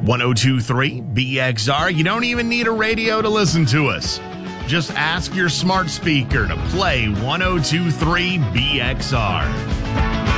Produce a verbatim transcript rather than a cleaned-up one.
ten twenty-three B X R. You don't even need a radio to listen to us. Just ask your smart speaker to play ten twenty-three B X R.